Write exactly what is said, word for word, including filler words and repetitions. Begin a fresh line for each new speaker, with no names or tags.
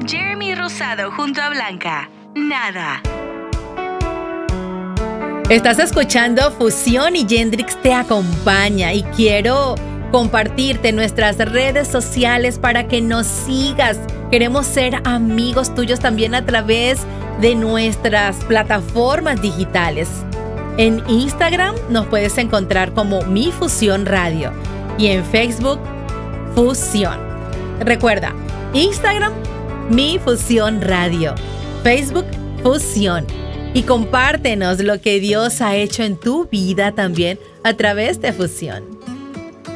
Jeremy Rosado junto a Blanca. Nada.
Estás escuchando Fusión y Yendrix te acompaña y quiero compartirte nuestras redes sociales para que nos sigas. Queremos ser amigos tuyos también a través de nuestras plataformas digitales. En Instagram nos puedes encontrar como Mi Fusión Radio y en Facebook Fusión. Recuerda, Instagram Mi Fusión Radio, Facebook Fusión. Y compártenos lo que Dios ha hecho en tu vida también a través de Fusión.